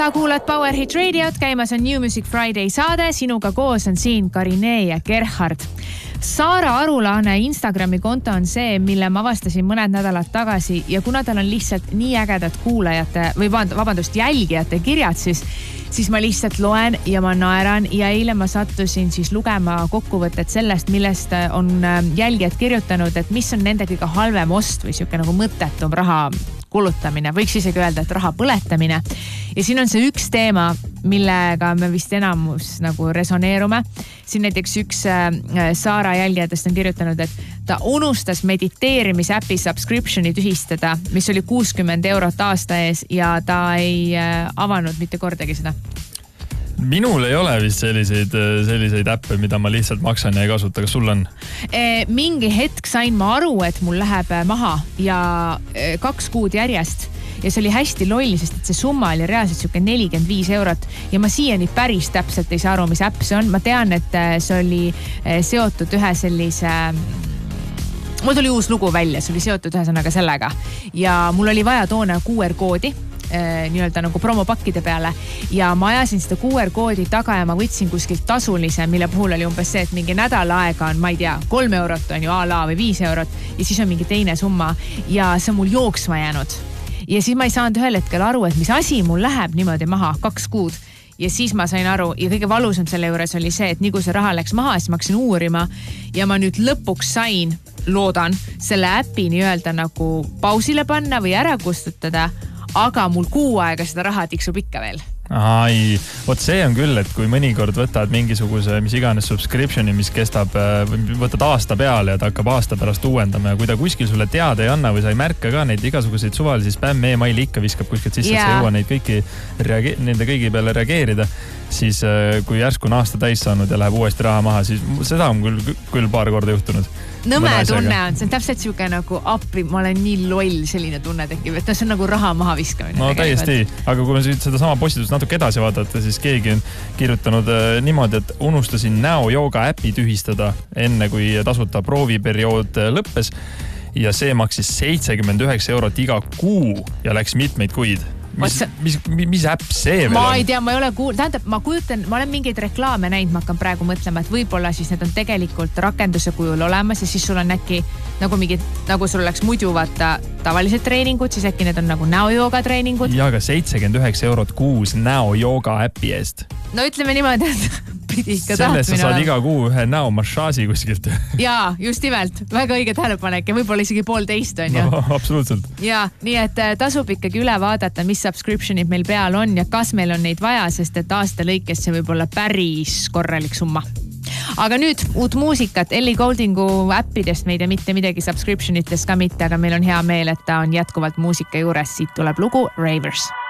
Sa kuulad Power Hit Radiot, käimas on New Music Friday saade, sinuga koos on siin Karine ja Gerhard. Saara Arulaane Instagrami konto on see, mille ma avastasin mõned nädalad tagasi ja kuna tal on lihtsalt nii ägedad kuulajate või jälgijate kirjad, siis ma lihtsalt loen ja ma naeran ja eile ma sattusin siis lugema kokkuvõtet sellest, millest on jälgijad kirjutanud, et mis on nende kõige halvem ost või siuke nagu mõttetum raha kulutamine, võiks isegi öelda, et raha põletamine. Ja siin on see üks teema, millega me vist enamus nagu resoneerume. Siin näiteks üks Saara jälgijatest on kirjutanud, et ta unustas mediteerimisäpi subscriptioni tühistada, mis oli 60 € aasta ees ja ta ei avanud mitte kordagi seda. Minul ei ole vist selliseid äppe, mida ma lihtsalt maksan ja ei kasuta. Kas sul on? Mingi hetk sain ma aru, et mul läheb maha ja 2 kuud järjest. Ja see oli hästi loll, sest et see summa oli reaalselt siuke 45 € ja ma siiani päris täpselt ei saa aru, mis äpp see on. Ma tean, et see oli seotud ühe sellise... Mul tuli uus lugu välja, see oli seotud ühesõnaga sellega. Ja mul oli vaja toona QR-koodi nii-öelda nagu promopakkide peale ja ma ajasin seda QR-koodi taga ja ma võtsin kuskilt tasulise, mille puhul oli umbes see, et mingi nädala aega on, ma ei tea, 3 € on ju a la või 5 € ja siis on mingi teine summa ja see on mul jooksma jäänud. Ja siis ma ei saanud ühel hetkel aru, et mis asi mul läheb niimoodi maha 2 kuud. Ja siis ma sain aru ja kõige valusam selle juures oli see, et nii kui see raha läks maha, siis ma hakkasin uurima ja ma nüüd lõpuks sain, loodan, selle äpi nii-öelda nagu pausile panna või ära kustutada, aga mul kuu aega seda raha tiksub ikka veel. Ai, vot see on küll, et kui mõnikord võtad mingisuguse mis iganes subscriptioni, mis kestab, võtad aasta peale ja ta hakkab aasta pärast uuendama ja kui ta kuskil sulle teada ei anna või sa ei märka ka neid igasuguseid suvalisi spämm e-maili ikka viskab kuskilt sisse, et sa jõua neid nende kõigi peale reageerida, siis kui järsku on aasta täis saanud ja läheb uuesti raha maha, siis seda on küll paar korda juhtunud. Nõme tunne on, see on täpselt siuke nagu appi, ma olen nii loll, selline tunne tekib, et see on nagu raha maha viskamine. No täiesti, aga kui me seda sama postitust natuke edasi vaadata, siis keegi on kirjutanud niimoodi, et unustasin näojooga äpi tühistada enne kui tasuta prooviperiood lõppes ja see maksis 79 € iga kuu ja läks mitmeid kuid. Mis äpp see veel on? Ma ei tea, ma ei ole tähendab, ma olen mingeid reklaame näinud, ma hakkan praegu mõtlema, et võib-olla siis need on tegelikult rakenduse kujul olemas ja siis sul on äkki nagu sul oleks muidu vaata tavalised treeningud, siis äkki need on nagu näojooga treeningud. Ja aga 79 € kuus näojooga äpi eest. No ütleme niimoodi, et pidi ikka selles sa saad iga kuu ühe näomassaaži kuskilt. Jaa, just nimelt. Väga õige tähelepanek ja võib-olla isegi 1,5 on ju. No, absoluutselt. Jaa, nii et tasub ikkagi üle vaadata, mis subscriptionid meil peal on ja kas meil on neid vaja, sest et aasta lõikes see võib olla päris korralik summa. Aga nüüd uut muusikat Ellie Gouldingu äppidest me ei tea mitte midagi subscriptionitest ka mitte, aga meil on hea meel, et ta on jätkuvalt muusika juures. Siit tuleb lugu Ravers.